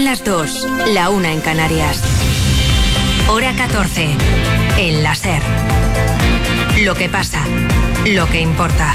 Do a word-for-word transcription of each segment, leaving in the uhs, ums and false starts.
las dos, la una en Canarias. Hora catorce, en la SER. Lo que pasa, lo que importa.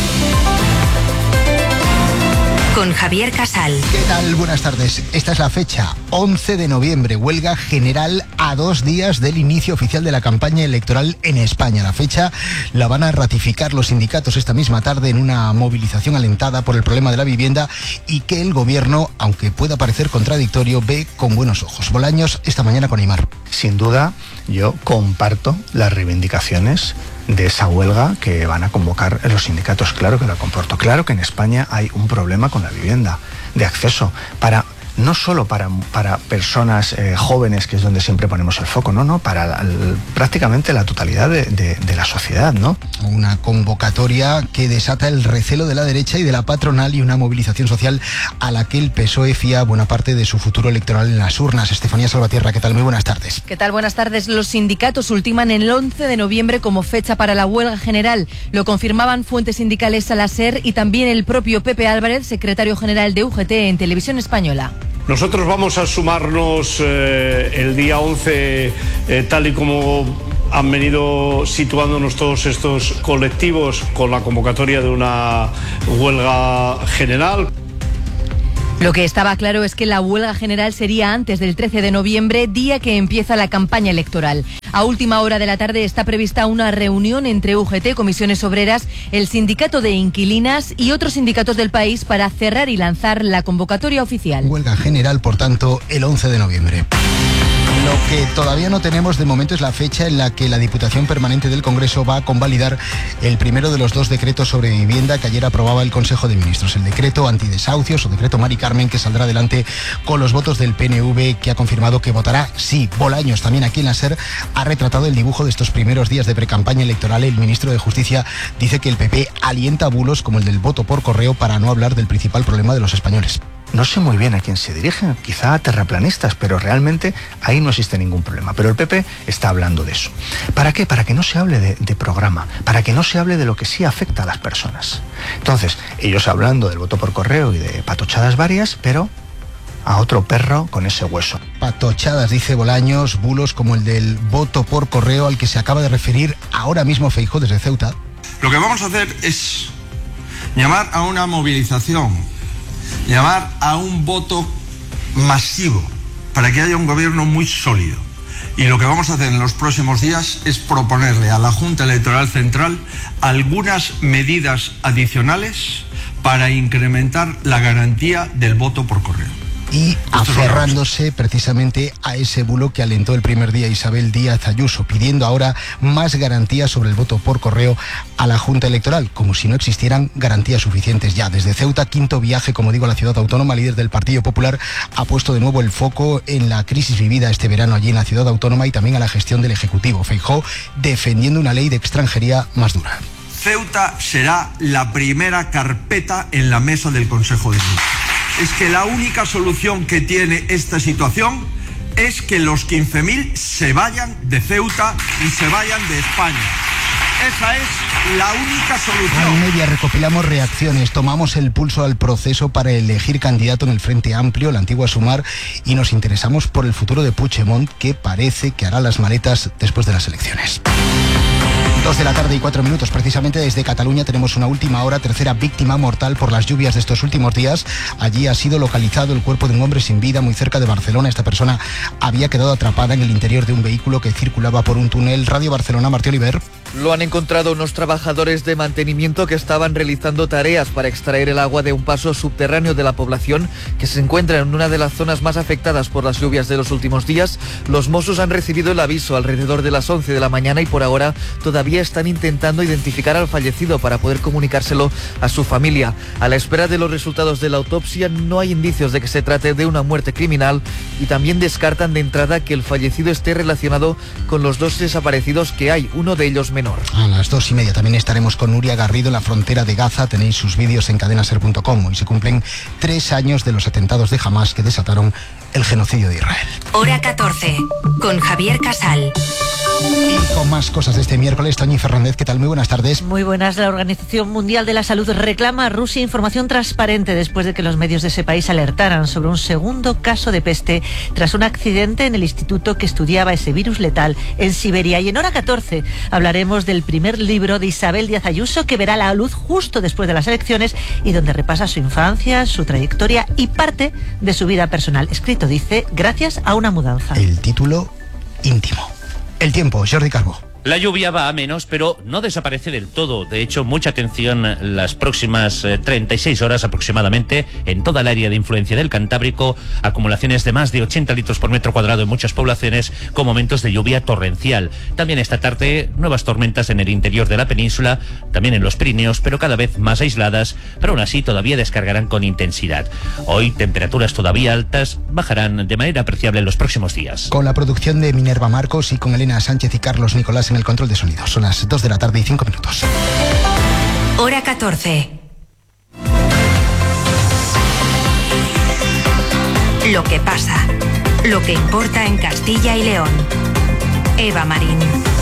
Con Javier Casal. ¿Qué tal? Buenas tardes. Esta es la fecha, once de noviembre, huelga general a dos días del inicio oficial de la campaña electoral en España. La fecha la van a ratificar los sindicatos esta misma tarde en una movilización alentada por el problema de la vivienda y que el gobierno, aunque pueda parecer contradictorio, ve con buenos ojos. Bolaños, esta mañana con Aimar. Sin duda, yo comparto las reivindicaciones de esa huelga que van a convocar los sindicatos. Claro que lo comporto. Claro que en España hay un problema con la vivienda, de acceso, para no solo para, para personas eh, jóvenes, que es donde siempre ponemos el foco, no, no, para la, el, prácticamente la totalidad de, de, de la sociedad, ¿no? Una convocatoria que desata el recelo de la derecha y de la patronal y una movilización social a la que el P S O E fía buena parte de su futuro electoral en las urnas. Estefanía Salvatierra, ¿qué tal? Muy buenas tardes. ¿Qué tal? Buenas tardes. Los sindicatos ultiman el once de noviembre como fecha para la huelga general. Lo confirmaban fuentes sindicales a la SER y también el propio Pepe Álvarez, secretario general de U G T en Televisión Española. Nosotros vamos a sumarnos eh, el día once, eh, tal y como han venido situándonos todos estos colectivos con la convocatoria de una huelga general. Lo que estaba claro es que la huelga general sería antes del trece de noviembre, día que empieza la campaña electoral. A última hora de la tarde está prevista una reunión entre U G T, Comisiones Obreras, el Sindicato de Inquilinas y otros sindicatos del país para cerrar y lanzar la convocatoria oficial. Huelga general, por tanto, el once de noviembre. Lo que todavía no tenemos de momento es la fecha en la que la Diputación Permanente del Congreso va a convalidar el primero de los dos decretos sobre vivienda que ayer aprobaba el Consejo de Ministros. El decreto antidesahucios o decreto Mari Carmen, que saldrá adelante con los votos del P N V, que ha confirmado que votará sí. Bolaños, también aquí en la SER, ha retratado el dibujo de estos primeros días de precampaña electoral. El ministro de Justicia dice que el P P alienta bulos como el del voto por correo, para no hablar del principal problema de los españoles. No sé muy bien a quién se dirigen, quizá a terraplanistas, pero realmente ahí no existe ningún problema. Pero el P P está hablando de eso. ¿Para qué? Para que no se hable de, de programa, para que no se hable de lo que sí afecta a las personas. Entonces, ellos hablando del voto por correo y de patochadas varias, pero a otro perro con ese hueso. Patochadas, dice Bolaños, bulos como el del voto por correo al que se acaba de referir ahora mismo Feijóo desde Ceuta. Lo que vamos a hacer es llamar a una movilización, llamar a un voto masivo para que haya un gobierno muy sólido. Y lo que vamos a hacer en los próximos días es proponerle a la Junta Electoral Central algunas medidas adicionales para incrementar la garantía del voto por correo. Y aferrándose precisamente a ese bulo que alentó el primer día Isabel Díaz Ayuso, pidiendo ahora más garantías sobre el voto por correo a la Junta Electoral, como si no existieran garantías suficientes ya. Desde Ceuta, quinto viaje, como digo, a la ciudad autónoma, líder del Partido Popular ha puesto de nuevo el foco en la crisis vivida este verano allí en la ciudad autónoma y también a la gestión del Ejecutivo. Feijóo defendiendo una ley de extranjería más dura. Ceuta será la primera carpeta en la mesa del Consejo de Ministros. Es que la única solución que tiene esta situación es que los quince mil se vayan de Ceuta y se vayan de España. Esa es la única solución. En media recopilamos reacciones, tomamos el pulso al proceso para elegir candidato en el Frente Amplio, la antigua Sumar, y nos interesamos por el futuro de Puigdemont, que parece que hará las maletas después de las elecciones. Dos de la tarde y cuatro minutos. Precisamente desde Cataluña tenemos una última hora, tercera víctima mortal por las lluvias de estos últimos días. Allí ha sido localizado el cuerpo de un hombre sin vida muy cerca de Barcelona. Esta persona había quedado atrapada en el interior de un vehículo que circulaba por un túnel. Radio Barcelona, Martí Oliver. Lo han encontrado unos trabajadores de mantenimiento que estaban realizando tareas para extraer el agua de un paso subterráneo de la población que se encuentra en una de las zonas más afectadas por las lluvias de los últimos días. Los Mossos han recibido el aviso alrededor de las once de la mañana y por ahora todavía están intentando identificar al fallecido para poder comunicárselo a su familia. A la espera de los resultados de la autopsia no hay indicios de que se trate de una muerte criminal y también descartan de entrada que el fallecido esté relacionado con los dos desaparecidos que hay, uno de ellos menor. A las dos y media también estaremos con Nuria Garrido en la frontera de Gaza. Tenéis sus vídeos en cadena ser punto com. Hoy se cumplen tres años de los atentados de Hamas que desataron el genocidio de Israel. Hora catorce, con Javier Casal. Y con más cosas de este miércoles, Toñi Fernández, ¿qué tal? Muy buenas tardes. Muy buenas. La Organización Mundial de la Salud reclama a Rusia información transparente después de que los medios de ese país alertaran sobre un segundo caso de peste tras un accidente en el instituto que estudiaba ese virus letal en Siberia. Y en Hora catorce hablaremos del primer libro de Isabel Díaz Ayuso, que verá la luz justo después de las elecciones y donde repasa su infancia, su trayectoria y parte de su vida personal. Escrito, dice, gracias a una mudanza. El título íntimo. El tiempo, Jordi Calvo. La lluvia va a menos, pero no desaparece del todo. De hecho, mucha atención las próximas eh, treinta y seis horas aproximadamente en toda el área de influencia del Cantábrico. Acumulaciones de más de ochenta litros por metro cuadrado en muchas poblaciones, con momentos de lluvia torrencial. También esta tarde, nuevas tormentas en el interior de la península, también en los Pirineos, pero cada vez más aisladas, pero aún así todavía descargarán con intensidad. Hoy, temperaturas todavía altas bajarán de manera apreciable en los próximos días. Con la producción de Minerva Marcos y con Elena Sánchez y Carlos Nicolás en el control de sonido. Son las dos de la tarde y cinco minutos. Hora catorce. Lo que pasa. Lo que importa en Castilla y León. Eva Marín.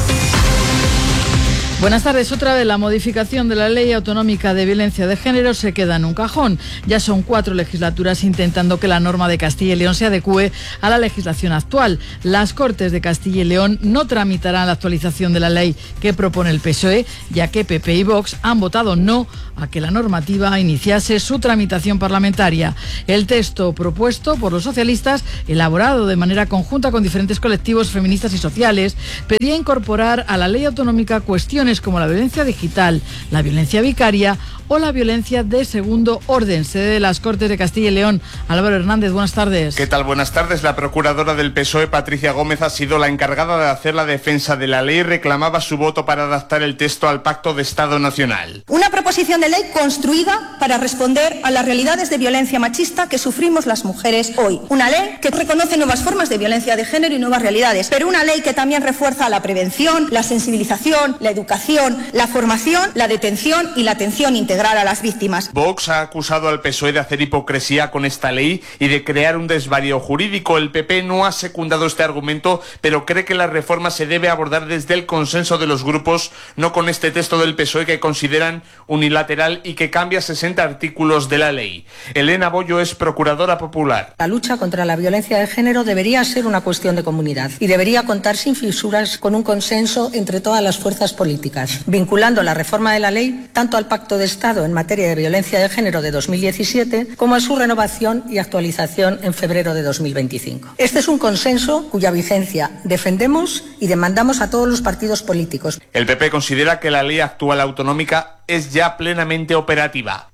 Buenas tardes. Otra vez la modificación de la Ley Autonómica de Violencia de Género se queda en un cajón. Ya son cuatro legislaturas intentando que la norma de Castilla y León se adecúe a la legislación actual. Las Cortes de Castilla y León no tramitarán la actualización de la ley que propone el P S O E, ya que P P y Vox han votado no a que la normativa iniciase su tramitación parlamentaria. El texto propuesto por los socialistas, elaborado de manera conjunta con diferentes colectivos feministas y sociales, pedía incorporar a la ley autonómica cuestiones como la violencia digital, la violencia vicaria o la violencia de segundo orden. Sede de las Cortes de Castilla y León. Álvaro Hernández, buenas tardes. ¿Qué tal? Buenas tardes. La procuradora del P S O E, Patricia Gómez, ha sido la encargada de hacer la defensa de la ley y reclamaba su voto para adaptar el texto al Pacto de Estado Nacional. Una proposición de ley construida para responder a las realidades de violencia machista que sufrimos las mujeres hoy. Una ley que reconoce nuevas formas de violencia de género y nuevas realidades, pero una ley que también refuerza la prevención, la sensibilización, la educación, la formación, la detención y la atención integral a las víctimas. Vox ha acusado al P S O E de hacer hipocresía con esta ley y de crear un desvarío jurídico. El P P no ha secundado este argumento, pero cree que la reforma se debe abordar desde el consenso de los grupos, no con este texto del P S O E que consideran unilateral y que cambia sesenta artículos de la ley. Elena Bollo es procuradora popular. La lucha contra la violencia de género debería ser una cuestión de comunidad y debería contar sin fisuras con un consenso entre todas las fuerzas políticas, vinculando la reforma de la ley tanto al Pacto de Estado en materia de violencia de género de dos mil diecisiete como a su renovación y actualización en febrero de dos mil veinticinco. Este es un consenso cuya vigencia defendemos y demandamos a todos los partidos políticos. El P P considera que la ley actual autonómica es ya plenamente operativa.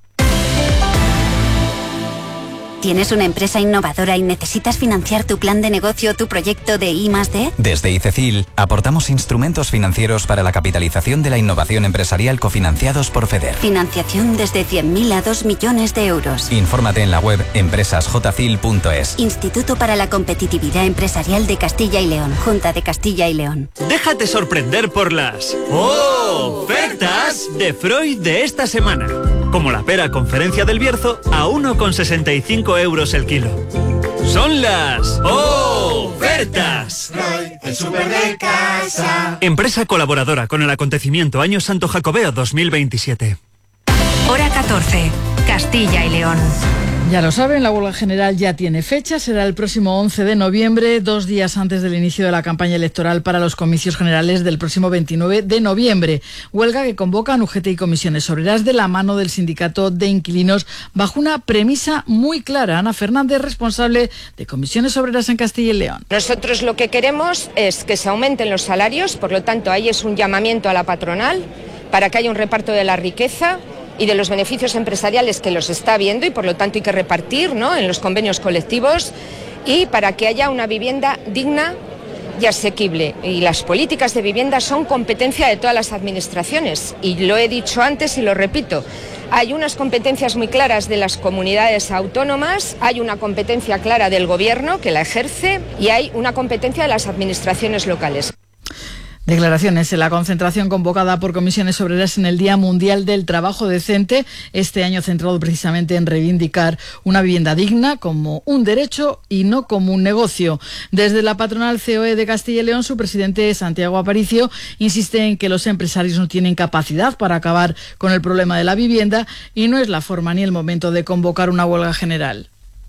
¿Tienes una empresa innovadora y necesitas financiar tu plan de negocio o tu proyecto de I más D? Desde ICECIL aportamos instrumentos financieros para la capitalización de la innovación empresarial cofinanciados por FEDER. Financiación desde cien mil a dos millones de euros. Infórmate en la web empresas j c i l punto es. Instituto para la Competitividad Empresarial de Castilla y León. Junta de Castilla y León. Déjate sorprender por las ofertas de Freud de esta semana. Como la pera Conferencia del Bierzo a uno con sesenta y cinco euros el kilo. Son las ofertas. Freud, el súper de casa. Empresa colaboradora con el acontecimiento Año Santo Jacobeo dos mil veintisiete. Hora catorce. Castilla y León. Ya lo saben, la huelga general ya tiene fecha, será el próximo once de noviembre, dos días antes del inicio de la campaña electoral para los comicios generales del próximo veintinueve de noviembre. Huelga que convocan U G T y comisiones obreras de la mano del sindicato de inquilinos bajo una premisa muy clara. Ana Fernández, responsable de comisiones obreras en Castilla y León. Nosotros lo que queremos es que se aumenten los salarios, por lo tanto ahí es un llamamiento a la patronal para que haya un reparto de la riqueza y de los beneficios empresariales que los está viendo y por lo tanto hay que repartir, ¿no?, en los convenios colectivos, y para que haya una vivienda digna y asequible. Y las políticas de vivienda son competencia de todas las administraciones y lo he dicho antes y lo repito. Hay unas competencias muy claras de las comunidades autónomas, hay una competencia clara del gobierno que la ejerce y hay una competencia de las administraciones locales. Declaraciones en la concentración convocada por comisiones obreras en el Día Mundial del Trabajo Decente, este año centrado precisamente en reivindicar una vivienda digna como un derecho y no como un negocio. Desde la patronal C O E de Castilla y León, su presidente Santiago Aparicio insiste en que los empresarios no tienen capacidad para acabar con el problema de la vivienda y no es la forma ni el momento de convocar una huelga general.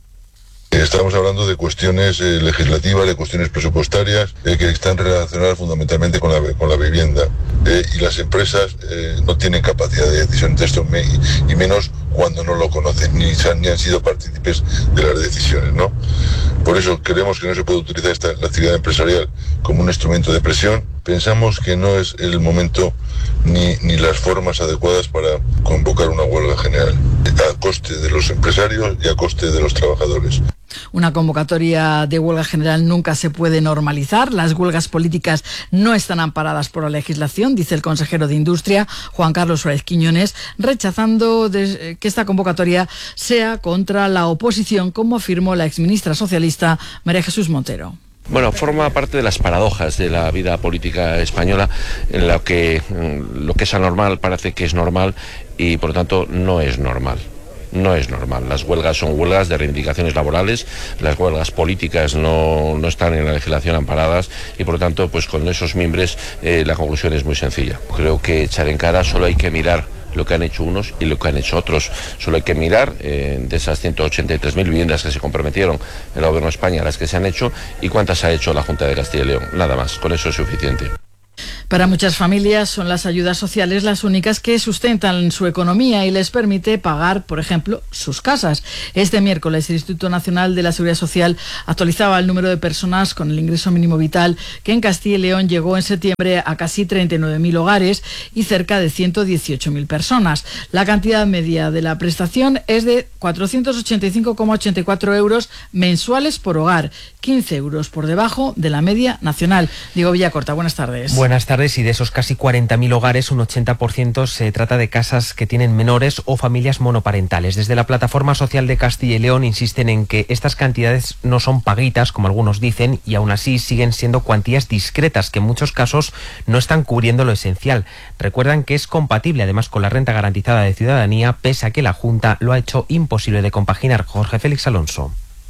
Estamos hablando de cuestiones eh, legislativas, de cuestiones presupuestarias, eh, que están relacionadas fundamentalmente con la, con la vivienda. Eh, y las empresas eh, no tienen capacidad de decisión de esto, me, y menos cuando no lo conocen, ni, ni han sido partícipes de las decisiones, ¿no? Por eso creemos que no se puede utilizar esta, la actividad empresarial como un instrumento de presión. Pensamos que no es el momento ni, ni las formas adecuadas para convocar una huelga general, a coste de los empresarios y a coste de los trabajadores. Una convocatoria de huelga general nunca se puede normalizar. Las huelgas políticas no están amparadas por la legislación, dice el consejero de Industria, Juan Carlos Suárez Quiñones, rechazando de, que esta convocatoria sea contra la oposición, como afirmó la exministra socialista María Jesús Montero. Bueno, forma parte de las paradojas de la vida política española, en la que lo que es anormal parece que es normal y por lo tanto no es normal. No es normal. Las huelgas son huelgas de reivindicaciones laborales, las huelgas políticas no, no están en la legislación amparadas y por lo tanto pues con esos mimbres eh, la conclusión es muy sencilla. Creo que echar en cara solo hay que mirar lo que han hecho unos y lo que han hecho otros. Solo hay que mirar eh, de esas ciento ochenta y tres mil viviendas que se comprometieron el Gobierno de España, las que se han hecho, y cuántas ha hecho la Junta de Castilla y León. Nada más, con eso es suficiente. Para muchas familias son las ayudas sociales las únicas que sustentan su economía y les permite pagar, por ejemplo, sus casas. Este miércoles el Instituto Nacional de la Seguridad Social actualizaba el número de personas con el ingreso mínimo vital, que en Castilla y León llegó en septiembre a casi treinta y nueve mil hogares y cerca de ciento dieciocho mil personas. La cantidad media de la prestación es de cuatrocientos ochenta y cinco coma ochenta y cuatro euros mensuales por hogar, quince euros por debajo de la media nacional. Diego Villacorta, buenas tardes. Buenas tardes. Y de esos casi cuarenta mil hogares, un ochenta por ciento se trata de casas que tienen menores o familias monoparentales. Desde la Plataforma Social de Castilla y León insisten en que estas cantidades no son paguitas, como algunos dicen, y aún así siguen siendo cuantías discretas que en muchos casos no están cubriendo lo esencial. Recuerdan que es compatible además con la renta garantizada de ciudadanía, pese a que la Junta lo ha hecho imposible de compaginar. Jorge Félix Alonso.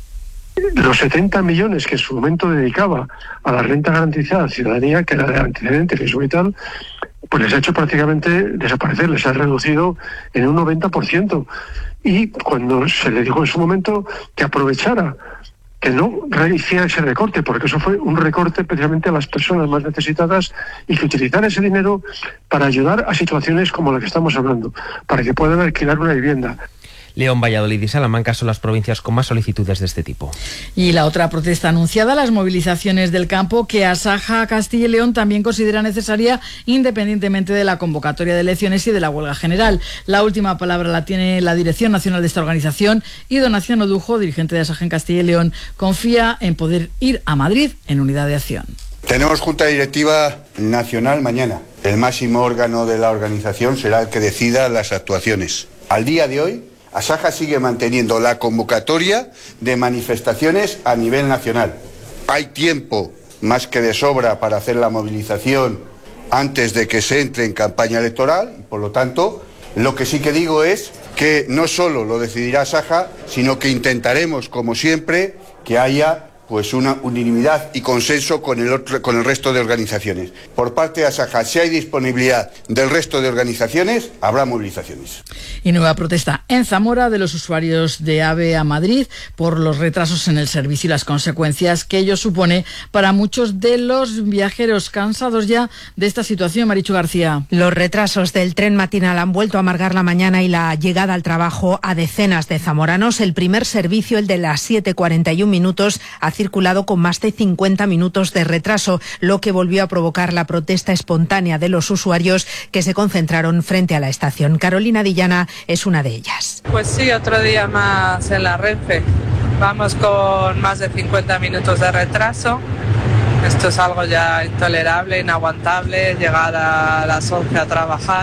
Los setenta millones que en su momento dedicaba a la renta garantizada de ciudadanía, que era de antecedentes y y tal, pues les ha hecho prácticamente desaparecer, les ha reducido en un noventa por ciento. Y cuando se le dijo en su momento que aprovechara, que no hiciera ese recorte, porque eso fue un recorte precisamente a las personas más necesitadas, y que utilizara ese dinero para ayudar a situaciones como la que estamos hablando, para que puedan alquilar una vivienda. León, Valladolid y Salamanca son las provincias con más solicitudes de este tipo. Y la otra protesta anunciada, las movilizaciones del campo, que Asaja Castilla y León también considera necesaria independientemente de la convocatoria de elecciones y de la huelga general. La última palabra la tiene la Dirección Nacional de esta organización y Donación Odujo, dirigente de Asaja en Castilla y León, confía en poder ir a Madrid en unidad de acción. Tenemos Junta Directiva Nacional mañana. El máximo órgano de la organización será el que decida las actuaciones. Al día de hoy, Asaja sigue manteniendo la convocatoria de manifestaciones a nivel nacional. Hay tiempo más que de sobra para hacer la movilización antes de que se entre en campaña electoral y, por lo tanto, lo que sí que digo es que no solo lo decidirá Asaja, sino que intentaremos, como siempre, que haya pues una unanimidad y consenso con el otro, con el resto de organizaciones. Por parte de Asaja, si hay disponibilidad del resto de organizaciones, habrá movilizaciones. Y nueva protesta en Zamora de los usuarios de AVE a Madrid por los retrasos en el servicio y las consecuencias que ello supone para muchos de los viajeros cansados ya de esta situación. Marichu García. Los retrasos del tren matinal han vuelto a amargar la mañana y la llegada al trabajo a decenas de zamoranos. El primer servicio, el de las siete cuarenta y un minutos, ha circulado con más de cincuenta minutos de retraso, lo que volvió a provocar la protesta espontánea de los usuarios que se concentraron frente a la estación. Carolina Dillana es una de ellas. Pues sí, otro día más en la Renfe. Vamos con más de cincuenta minutos de retraso. Esto es algo ya intolerable, inaguantable, llegar a las once a trabajar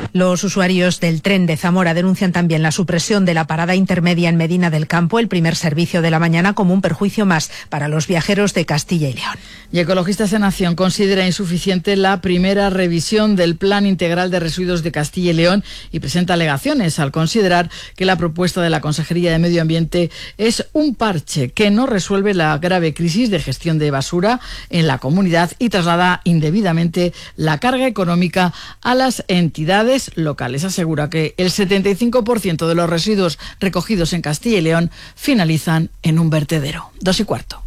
Los usuarios del tren de Zamora denuncian también la supresión de la parada intermedia en Medina del Campo, el primer servicio de la mañana, como un perjuicio más para los viajeros de Castilla y León. Y Ecologistas en Acción considera insuficiente la primera revisión del Plan Integral de Residuos de Castilla y León y presenta alegaciones al considerar que la propuesta de la Consejería de Medio Ambiente es un parche que no resuelve la grave crisis de gestión de basura en la comunidad y traslada indebidamente la carga económica a las entidades locales. Asegura que el setenta y cinco por ciento de los residuos recogidos en Castilla y León finalizan en un vertedero. Dos y cuarto.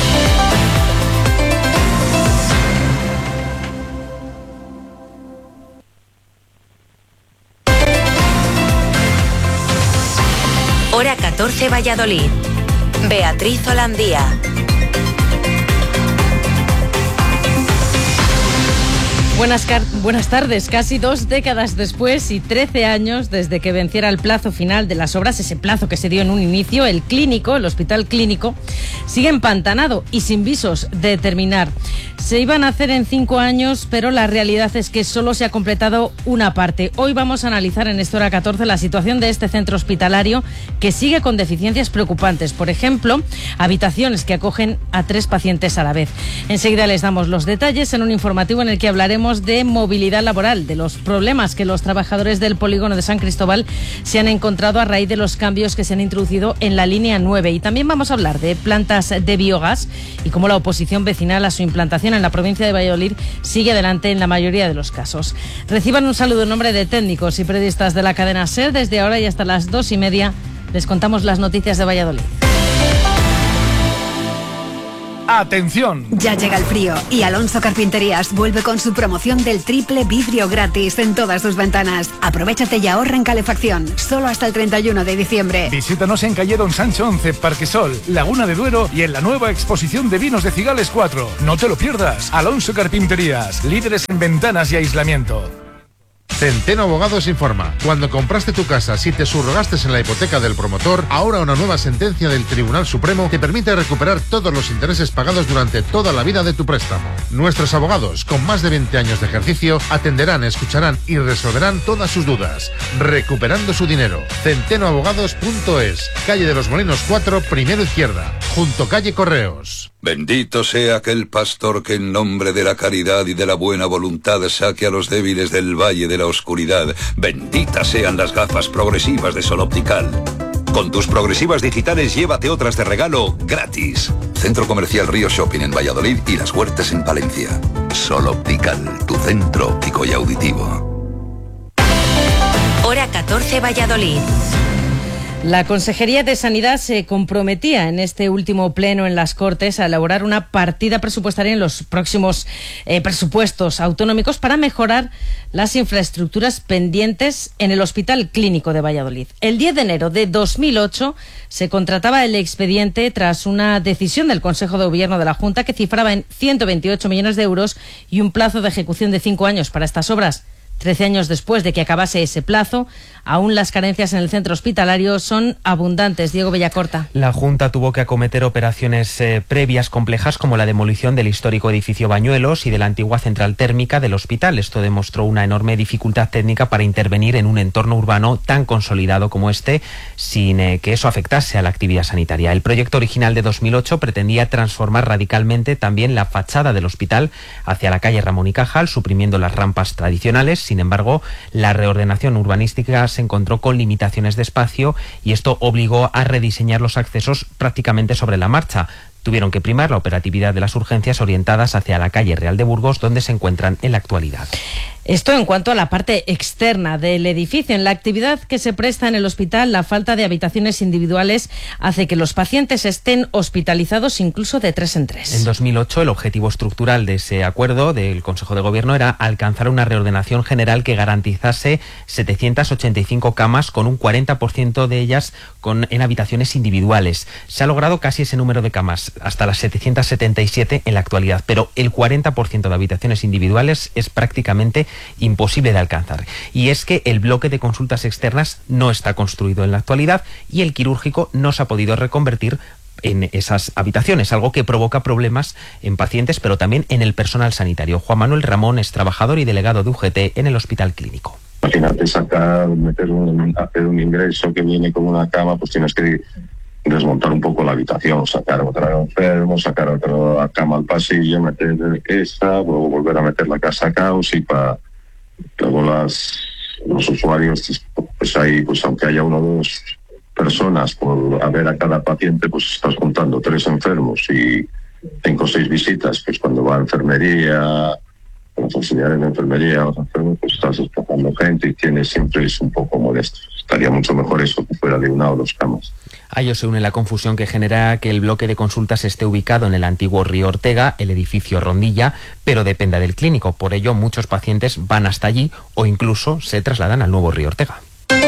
Hora catorce, Valladolid. Beatriz Holandía. Buenas, buenas tardes. Casi dos décadas después y trece años desde que venciera el plazo final de las obras, ese plazo que se dio en un inicio, el clínico, el hospital clínico, sigue empantanado y sin visos de terminar. Se iban a hacer en cinco años, pero la realidad es que solo se ha completado una parte. Hoy vamos a analizar en esta hora catorce la situación de este centro hospitalario que sigue con deficiencias preocupantes. Por ejemplo, habitaciones que acogen a tres pacientes a la vez. Enseguida les damos los detalles en un informativo en el que hablaremos de movilidad laboral, de los problemas que los trabajadores del polígono de San Cristóbal se han encontrado a raíz de los cambios que se han introducido en la línea nueve. Y también vamos a hablar de plantas de biogás y cómo la oposición vecinal a su implantación en la provincia de Valladolid sigue adelante en la mayoría de los casos. Reciban un saludo en nombre de técnicos y periodistas de la cadena SER. Desde ahora y hasta las dos y media les contamos las noticias de Valladolid. ¡Atención! Ya llega el frío y Alonso Carpinterías vuelve con su promoción del triple vidrio gratis en todas sus ventanas. Aprovechate y ahorra en calefacción, solo hasta el treinta y uno de diciembre. Visítanos en calle Don Sancho once, Parquesol, Laguna de Duero y en la nueva exposición de vinos de Cigales cuatro. No te lo pierdas. Alonso Carpinterías, líderes en ventanas y aislamiento. Centeno Abogados informa. Cuando compraste tu casa, si te subrogaste en la hipoteca del promotor, ahora una nueva sentencia del Tribunal Supremo te permite recuperar todos los intereses pagados durante toda la vida de tu préstamo. Nuestros abogados, con más de veinte años de ejercicio, atenderán, escucharán y resolverán todas sus dudas, recuperando su dinero. centeno abogados punto es, calle de los Molinos cuatro, primero izquierda, junto calle Correos. Bendito sea aquel pastor que en nombre de la caridad y de la buena voluntad saque a los débiles del valle de la oscuridad. Benditas sean las gafas progresivas de Sol Optical. Con tus progresivas digitales llévate otras de regalo gratis. Centro Comercial Río Shopping en Valladolid y Las Huertas en Palencia. Sol Optical, tu centro óptico y auditivo. Hora catorce, Valladolid. La Consejería de Sanidad se comprometía en este último pleno en las Cortes a elaborar una partida presupuestaria en los próximos eh, presupuestos autonómicos para mejorar las infraestructuras pendientes en el Hospital Clínico de Valladolid. El diez de enero de dos mil ocho se contrataba el expediente tras una decisión del Consejo de Gobierno de la Junta que cifraba en ciento veintiocho millones de euros y un plazo de ejecución de cinco años para estas obras. Trece años después de que acabase ese plazo, aún las carencias en el centro hospitalario son abundantes. Diego Bellacorta. La Junta tuvo que acometer operaciones eh, previas complejas como la demolición del histórico edificio Bañuelos y de la antigua central térmica del hospital. Esto demostró una enorme dificultad técnica para intervenir en un entorno urbano tan consolidado como este, sin eh, que eso afectase a la actividad sanitaria. El proyecto original de dos mil ocho pretendía transformar radicalmente también la fachada del hospital hacia la calle Ramón y Cajal, suprimiendo las rampas tradicionales. Sin embargo, la reordenación urbanística se encontró con limitaciones de espacio y esto obligó a rediseñar los accesos prácticamente sobre la marcha. Tuvieron que primar la operatividad de las urgencias orientadas hacia la calle Real de Burgos, donde se encuentran en la actualidad. Esto en cuanto a la parte externa del edificio. En la actividad que se presta en el hospital, la falta de habitaciones individuales hace que los pacientes estén hospitalizados incluso de tres en tres. En dos mil ocho, el objetivo estructural de ese acuerdo del Consejo de Gobierno era alcanzar una reordenación general que garantizase setecientas ochenta y cinco camas, con un cuarenta por ciento de ellas con, en habitaciones individuales. Se ha logrado casi ese número de camas, hasta las setecientas setenta y siete en la actualidad, pero el cuarenta por ciento de habitaciones individuales es prácticamente imposible de alcanzar. Y es que el bloque de consultas externas no está construido en la actualidad y el quirúrgico no se ha podido reconvertir en esas habitaciones, algo que provoca problemas en pacientes, pero también en el personal sanitario. Juan Manuel Ramón es trabajador y delegado de U G T en el Hospital Clínico. Imagínate sacar, meter un, hacer un ingreso que viene con una cama, pues tienes que desmontar un poco la habitación, sacar otra enfermo, sacar otra cama al pasillo, meter esta, luego volver a meter la casa caos y para luego las los usuarios, pues ahí, pues aunque haya uno o dos personas por a ver a cada paciente, pues estás contando tres enfermos y cinco o seis visitas, pues cuando va a enfermería, los auxiliares de enfermería, los enfermos, pues estás desplazando gente y tienes siempre es un poco molesto. Estaría mucho mejor eso que fuera de una o dos camas. A ello se une la confusión que genera que el bloque de consultas esté ubicado en el antiguo Río Ortega, el edificio Rondilla, pero dependa del clínico. Por ello, muchos pacientes van hasta allí o incluso se trasladan al nuevo Río Ortega.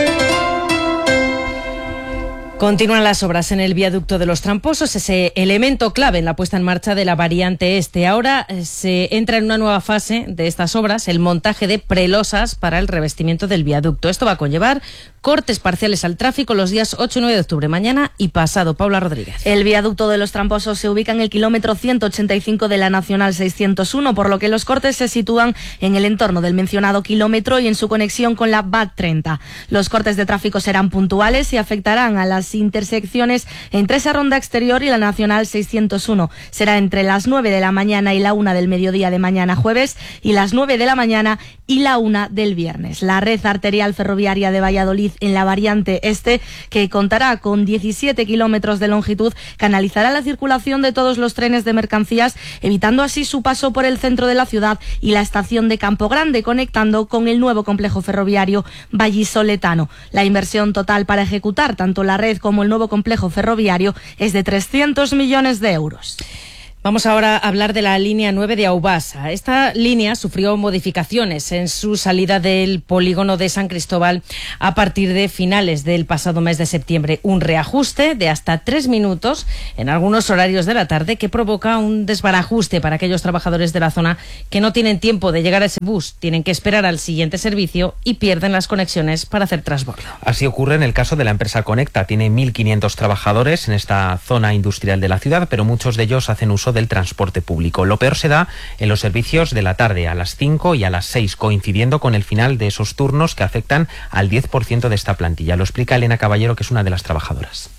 Continúan las obras en el viaducto de los Tramposos, ese elemento clave en la puesta en marcha de la variante este. Ahora se entra en una nueva fase de estas obras, el montaje de prelosas para el revestimiento del viaducto. Esto va a conllevar cortes parciales al tráfico los días ocho y nueve de octubre, mañana y pasado. Paula Rodríguez. El viaducto de los Tramposos se ubica en el kilómetro ciento ochenta y cinco de la Nacional seiscientos uno, por lo que los cortes se sitúan en el entorno del mencionado kilómetro y en su conexión con la B A T treinta. Los cortes de tráfico serán puntuales y afectarán a las intersecciones entre esa ronda exterior y la Nacional seiscientos uno. Será entre las nueve de la mañana y la una del mediodía de mañana jueves y las nueve de la mañana y la una del viernes. La red arterial ferroviaria de Valladolid en la variante este, que contará con diecisiete kilómetros de longitud, canalizará la circulación de todos los trenes de mercancías, evitando así su paso por el centro de la ciudad y la estación de Campo Grande, conectando con el nuevo complejo ferroviario vallisoletano. La inversión total para ejecutar tanto la red como el nuevo complejo ferroviario es de trescientos millones de euros. Vamos ahora a hablar de la línea nueve de Aubasa. Esta línea sufrió modificaciones en su salida del polígono de San Cristóbal a partir de finales del pasado mes de septiembre. Un reajuste de hasta tres minutos en algunos horarios de la tarde que provoca un desbarajuste para aquellos trabajadores de la zona que no tienen tiempo de llegar a ese bus, tienen que esperar al siguiente servicio y pierden las conexiones para hacer transbordo. Así ocurre en el caso de la empresa Conecta. Tiene mil quinientos trabajadores en esta zona industrial de la ciudad, pero muchos de ellos hacen uso del transporte público. Lo peor se da en los servicios de la tarde, a las cinco y a las seis, coincidiendo con el final de esos turnos que afectan al diez por ciento de esta plantilla. Lo explica Elena Caballero, que es una de las trabajadoras.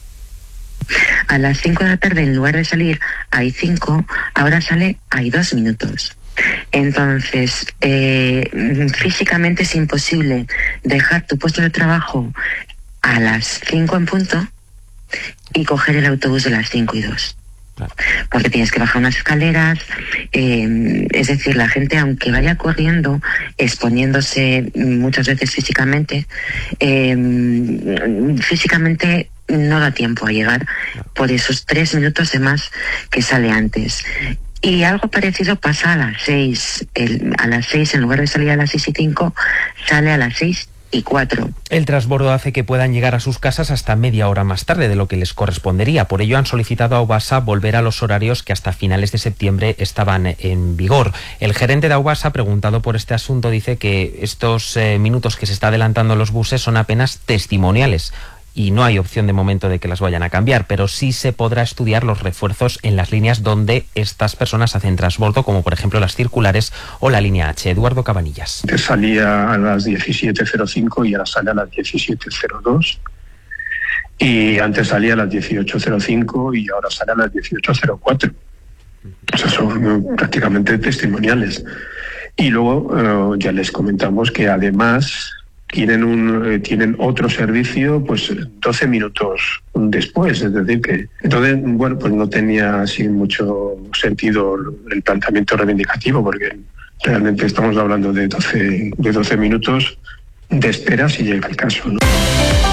A las cinco de la tarde, en lugar de salir hay cinco, ahora sale hay dos minutos. Entonces, eh, físicamente es imposible dejar tu puesto de trabajo a las cinco en punto y coger el autobús de las cinco y dos. Porque tienes que bajar unas escaleras, eh, es decir, la gente, aunque vaya corriendo, exponiéndose muchas veces físicamente, eh, físicamente no da tiempo a llegar por esos tres minutos de más que sale antes. Y algo parecido pasa a las seis. El, a las seis, en lugar de salir a las seis y cinco, sale a las seis y cuatro. El transbordo hace que puedan llegar a sus casas hasta media hora más tarde de lo que les correspondería. Por ello han solicitado a Aubasa volver a los horarios que hasta finales de septiembre estaban en vigor. El gerente de Aubasa, preguntado por este asunto, dice que estos eh, minutos que se está adelantando los buses son apenas testimoniales y no hay opción de momento de que las vayan a cambiar, pero sí se podrá estudiar los refuerzos en las líneas donde estas personas hacen transbordo, como por ejemplo las circulares o la línea H. Eduardo Cabanillas. Antes salía a las diecisiete cero cinco y ahora sale a las diecisiete cero dos. Y antes salía a las dieciocho cero cinco y ahora sale a las dieciocho cero cuatro. O sea, son prácticamente testimoniales. Y luego eh, ya les comentamos que además tienen un eh, tienen otro servicio pues doce minutos después, es decir que entonces bueno pues no tenía así mucho sentido el planteamiento reivindicativo, porque realmente estamos hablando de doce de doce minutos de espera si llega el caso, ¿no?